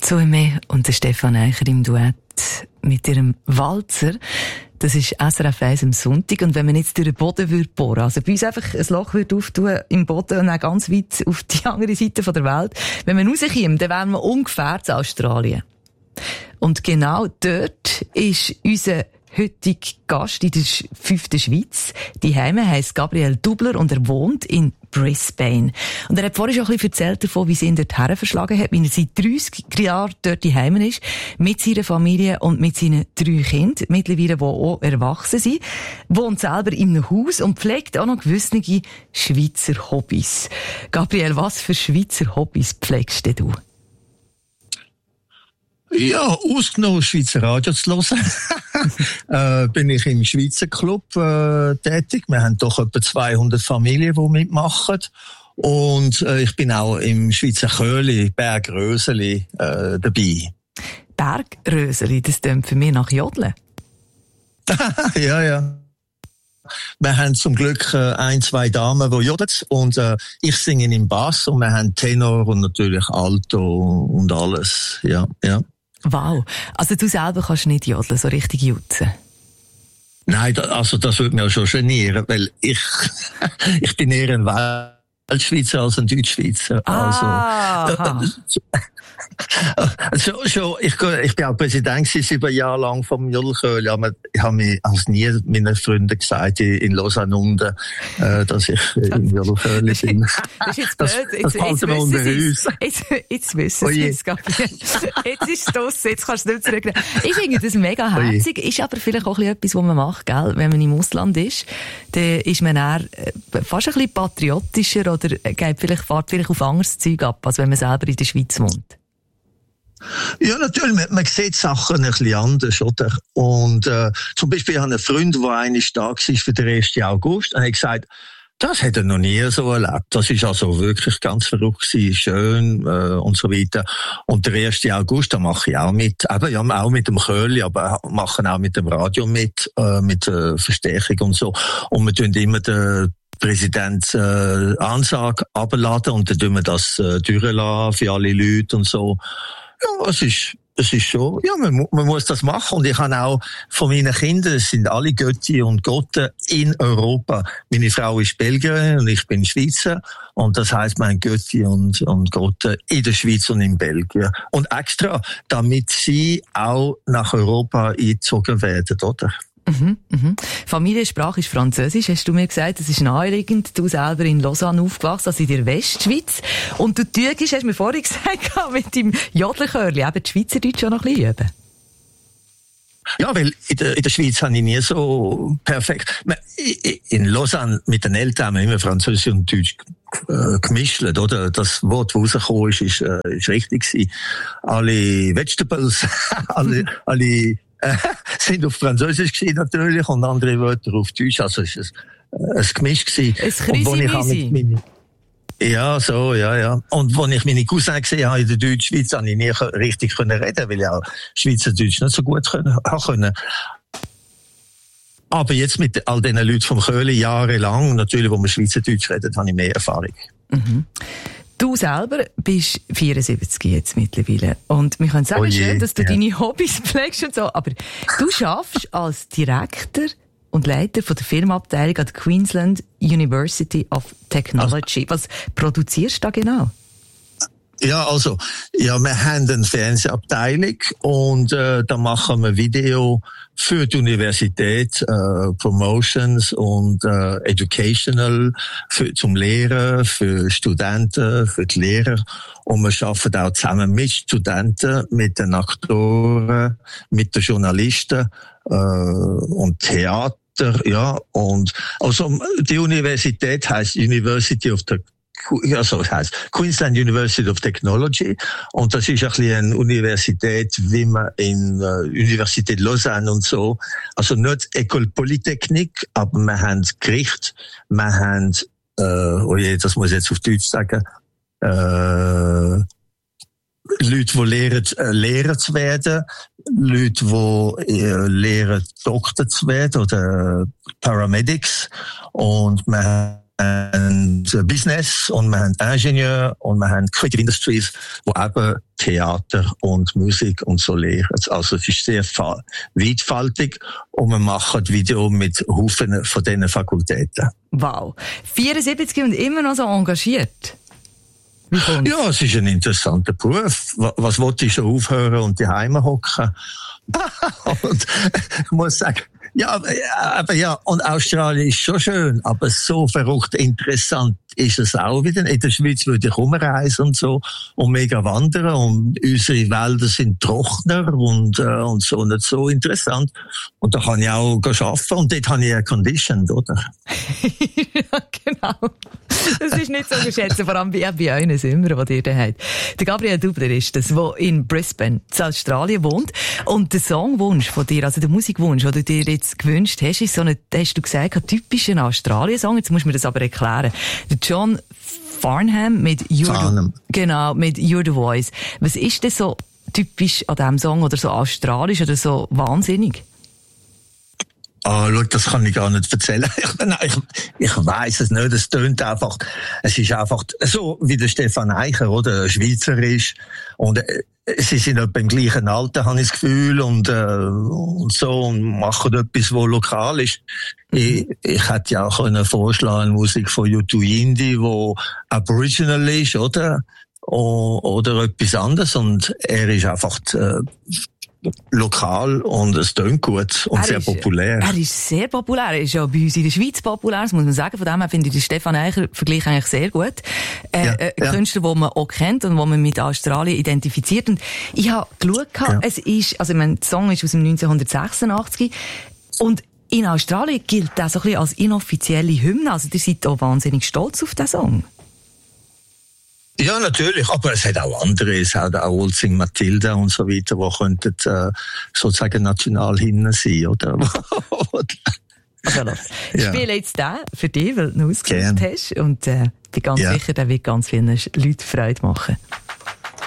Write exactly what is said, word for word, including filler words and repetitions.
Zoe und der Stefan Eicher im Duett mit ihrem Walzer. Das ist S R F eins am Sonntag. Und wenn man jetzt durch den Boden würde bohren, also bei uns einfach ein Loch würde auftun im Boden und dann ganz weit auf die andere Seite der Welt, wenn man rauskommt, dann wären wir ungefähr in Australien. Und genau dort ist unser heutiger Gast in der fünften Schweiz. Die Heime heisst Gabriel Dubler und er wohnt in Brisbane. Und er hat vorhin schon ein bisschen erzählt davon, wie sie ihn dort verschlagen hat, wie er seit dreißig Jahren dort die Heime ist, mit seiner Familie und mit seinen drei Kindern, mittlerweile, die auch erwachsen sind, wohnt selber in einem Haus und pflegt auch noch gewisse Schweizer Hobbys. Gabriel, was für Schweizer Hobbys pflegst du? Ja, ausgenommen Schweizer Radio zu hören, äh, bin ich im Schweizer Club äh, tätig. Wir haben doch etwa zweihundert Familien, die mitmachen. Und äh, ich bin auch im Schweizer Chöli, Bergröseli, äh, dabei. Bergröseli, das klingt für mich nach Jodeln. Ja, ja. Wir haben zum Glück äh, ein, zwei Damen, die jodeln. Und äh, ich singe im Bass und wir haben Tenor und natürlich Alto und alles. Ja, ja. Wow. Also du selber kannst nicht jodeln, so richtig jutzen? Nein, da, also das würde mich auch schon genieren, weil ich, ich bin eher ein Weltschweizer als ein Deutschschweizer. Ah, also, so, so, ich, ich bin auch Präsident sieben Jahre lang vom Jodelchöli, aber ich habe mir als nie meinen Freunden gesagt, in Lausanne unten, äh, dass ich im Jodelchöli bin. Das ist jetzt blöd. Das, das jetzt, jetzt, unter uns. Jetzt, jetzt wissen sie es, Gabriel. Jetzt ist es draussen, jetzt kannst du nicht zurücknehmen. Ich finde das mega herzig, ist aber vielleicht auch etwas, was man macht, gell? Wenn man im Ausland ist, dann ist man eher fast ein bisschen patriotischer oder geht vielleicht, fährt vielleicht auf anderes Zeug ab, als wenn man selber in der Schweiz wohnt. Ja, natürlich, man, man sieht Sachen ein bisschen anders, oder? Und äh, zum Beispiel, ich habe einen Freund, der einmal da war für den ersten August, und er hat gesagt, das hat er noch nie so erlebt. Das ist also wirklich ganz verrückt gewesen, schön äh, und so weiter. Und der ersten August, da mache ich auch mit, eben, ja, auch mit dem Chöli, aber machen auch mit dem Radio mit, äh, mit äh, Verstärkung und so. Und wir tun immer den Präsident äh, Ansage abladen und dann tun wir das äh, durchlassen für alle Leute und so. Ja, es ist, es ist schon, ja, man, man muss das machen. Und ich habe auch von meinen Kindern, es sind alle Götti und Gotten in Europa. Meine Frau ist Belgierin und ich bin Schweizer. Und das heisst, mein Götti und, und Gotten in der Schweiz und in Belgien. Und extra, damit sie auch nach Europa eingezogen werden, oder? Mhm, mhm. Familiensprache ist Französisch, hast du mir gesagt, das ist naheliegend. Du selber in Lausanne aufgewachsen, also in der Westschweiz. Und du tügst, hast du mir vorhin gesagt, mit deinem Jodlerchörli eben die Schweizerdeutsch auch noch ein bisschen üben. Ja, weil in der, in der Schweiz habe ich nie so perfekt. In Lausanne mit den Eltern haben wir immer Französisch und Deutsch äh, gemischt, oder? Das Wort, das rausgekommen ist, ist, äh, ist richtig gewesen. Alle Vegetables, alle, alle sind auf Französisch gewesen, natürlich, und andere Wörter auf Deutsch. Also es war ein, ein Gemisch gewesen. Ein Ja, so, ja, ja. Und als ich meine Cousins gesehen habe in der Deutschschweiz, habe ich nie richtig reden können, weil ich auch Schweizerdeutsch nicht so gut können, können. Aber jetzt mit all diesen Leuten vom Chöli jahrelang, natürlich, wo man Schweizerdeutsch redet, habe ich mehr Erfahrung. Mhm. Du selber bist vierundsiebzig jetzt mittlerweile. Und wir können sagen, oh je, schön, dass du ja. deine Hobbys pflegst und so. Aber du schaffst als Direktor und Leiter von der Filmabteilung an der Queensland University of Technology. Was produzierst du da genau? Ja, also, ja, wir haben eine Fernsehabteilung und äh, da machen wir Video für die Universität, äh, Promotions und äh, Educational für, zum Lehren, für Studenten, für die Lehrer. Und wir arbeiten auch zusammen mit Studenten, mit den Aktoren, mit den Journalisten äh, und Theater, ja. Und also die Universität heißt University of the Ja, so heißt Queensland University of Technology. Und das ist ein bisschen eine Universität, wie man in äh, Universität Lausanne und so. Also nicht École Polytechnique, aber wir haben Gericht, wir haben, äh, oh je, das muss ich jetzt auf Deutsch sagen, äh, Leute, die lehren, äh, Lehrer zu werden, Leute, die äh, lehren, Doktor zu werden oder Paramedics. Und wir haben ein Business und wir haben Ingenieur und wir haben Creative Industries, wo eben Theater und Musik und so lehren. Also es ist sehr weitfaltig und wir machen Video mit Haufen von diesen Fakultäten. Wow. vierundsiebzig und immer noch so engagiert. Ja, es ist ein interessanter Beruf. Was wollte ich schon aufhören und die Heime hocken? Und ich muss sagen, ja, aber ja, und Australien ist schon schön, aber so verrückt interessant ist es auch wieder. In der Schweiz würde ich rumreisen und so und mega wandern und unsere Wälder sind trockener und, äh, und so nicht so interessant. Und da kann ich auch arbeiten und dort habe ich Air Conditioned, oder? Ja, genau. Das ist nicht so geschätzt, vor allem bei, bei euren Sommer, die ihr da habt. Der Gabriel Dubler ist das, der in Brisbane, in Australien wohnt. Und der Songwunsch von dir, also der Musikwunsch, den du dir jetzt gewünscht hast, ist so ein, hast du gesagt, ein typischer Australien-Song. Jetzt musst du mir das aber erklären. Der John Farnham mit You're Farnham. the, genau, mit You're the Voice. Was ist denn so typisch an diesem Song oder so australisch oder so wahnsinnig? Ah, schau, das kann ich gar nicht erzählen. Ich, ich, ich weiss es nicht. Es tönt einfach, es ist einfach so, wie der Stefan Eicher, oder? Schweizer ist. Und, äh, sie sind etwa im gleichen Alter, habe ich das Gefühl, und, äh, und so, und machen etwas, was lokal ist. Mhm. Ich, ich hätte ja auch können vorschlagen, Musik von U zwei Indie, wo Aboriginal ist, oder? O, oder etwas anderes. Und er ist einfach, äh, lokal und es tönt gut und er sehr ist, populär. Er ist sehr populär. Er ist ja bei uns in der Schweiz populär, das muss man sagen. Von dem her finde ich den Stefan Eicher Vergleich eigentlich sehr gut. Äh, ja, äh, ja. Künstler, den man auch kennt und den man mit Australien identifiziert. Und ich habe geschaut, ja. es ist, also ich meine, der Song ist aus dem neunzehnhundertsechsundachtzig und in Australien gilt das so ein bisschen als inoffizielle Hymne. Also ihr seid auch wahnsinnig stolz auf den Song. Ja, natürlich, aber es hat auch andere, es hat auch Old Sing Matilda und so weiter, die könnten äh, sozusagen Nationalhymnen sein, oder? Also los, ich ja. spiele jetzt den für dich, weil du ihn ausgesucht hast und äh, bin ganz ja. sicher, der wird ganz vielen Leuten Freude machen.